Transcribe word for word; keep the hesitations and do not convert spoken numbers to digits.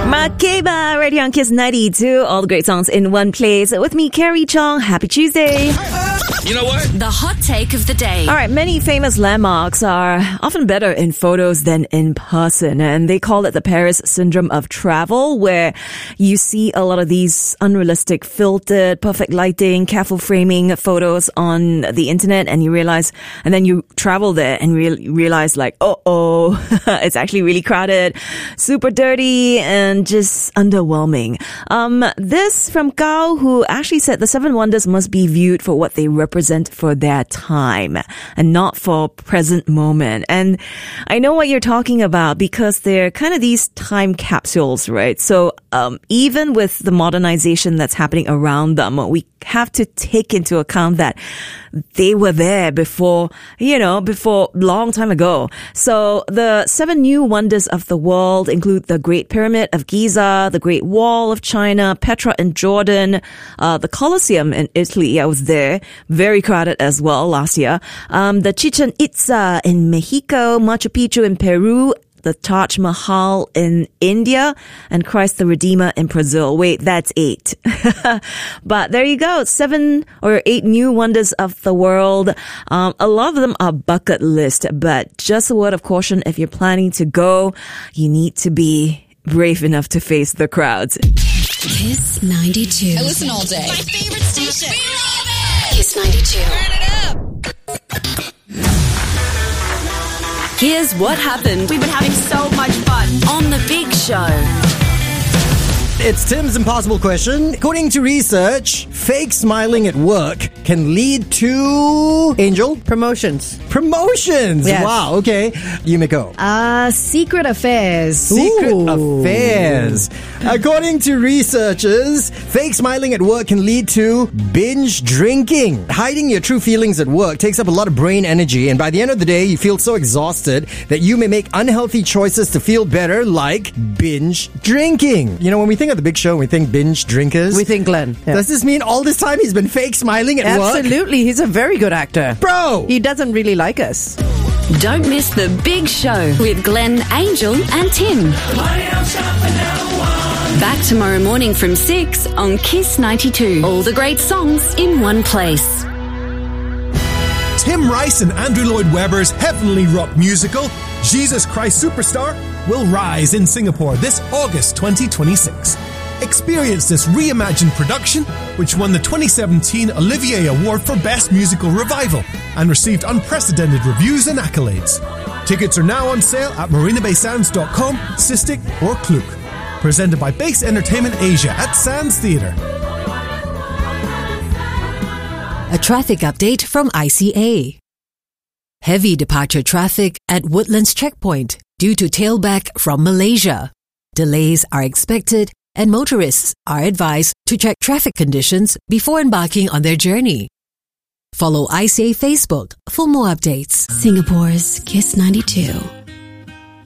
Makeba, right here on Kiss ninety-two. All the great songs in one place. With me, Carrie Chong. Happy Tuesday. You know what? The hot take of the day. All right, many famous landmarks are often better in photos than in person. And they call it the Paris syndrome of travel, where you see a lot of these unrealistic, filtered, perfect lighting, careful framing photos on the internet. And you realize, and then you travel there and re- realize like, oh, oh, it's actually really crowded, super dirty, and just underwhelming. Um, this from Gao, who actually said the seven wonders must be viewed for what they represent for their time and not for present moment. And I know what you're talking about because they're kind of these time capsules, right? So um, even with the modernization that's happening around them, we have to take into account that they were there before, you know, before long time ago. So the seven new wonders of the world include the Great Pyramid of Giza, the Great Wall of China, Petra in Jordan, uh, the Colosseum in Italy. I was there. Very crowded as well last year. Um, the Chichen Itza in Mexico, Machu Picchu in Peru, the Taj Mahal in India, and Christ the Redeemer in Brazil. Wait, that's eight. But there you go. Seven or eight new wonders of the world. Um, a lot of them are bucket list, but just a word of caution, if you're planning to go, you need to be brave enough to face the crowds. Kiss ninety-two. I listen all day. My favorite station. We love it. Kiss ninety-two. Turn it up. Here's what happened We've been having so much fun. on The Big Show. It's Tim's impossible question. According to research, fake smiling at work can lead to... Angel? Promotions. Promotions! Yes. Wow, okay. Yumiko. Uh, secret affairs. Secret Ooh. affairs. According to researchers, fake smiling at work can lead to binge drinking. Hiding your true feelings at work takes up a lot of brain energy, and by the end of the day, you feel so exhausted that you may make unhealthy choices to feel better, like binge drinking. You know, when we think of The Big Show, we think binge drinkers. We think Glenn. Yeah. Does this mean all this time he's been fake smiling at work? Absolutely. He's a very good actor. Bro! He doesn't really like us. Don't miss The Big Show with Glenn, Angel, and Tim. Back tomorrow morning from six on Kiss ninety-two. All the great songs in one place. Tim Rice and Andrew Lloyd Webber's heavenly rock musical, Jesus Christ Superstar, will rise in Singapore this August twenty twenty-six. Experience this reimagined production, which won the twenty seventeen Olivier Award for Best Musical Revival and received unprecedented reviews and accolades. Tickets are now on sale at marina bay sands dot com, Sistik or Klook. Presented by Base Entertainment Asia at Sands Theatre. A traffic update from I C A. Heavy departure traffic at Woodlands Checkpoint due to tailback from Malaysia. Delays are expected and motorists are advised to check traffic conditions before embarking on their journey. Follow I C A Facebook for more updates. Singapore's Kiss ninety-two.